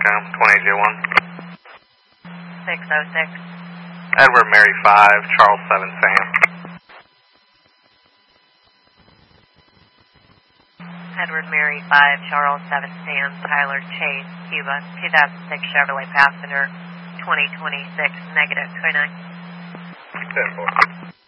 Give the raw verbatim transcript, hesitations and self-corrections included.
Sam, twenty oh one. six oh six. Edward Mary five, Charles seven, Sam. Edward Mary five, Charles seven, Sam, Tyler Chase, Cuba, two thousand six Chevrolet Passenger, twenty twenty-six, negative twenty-nine. ten four.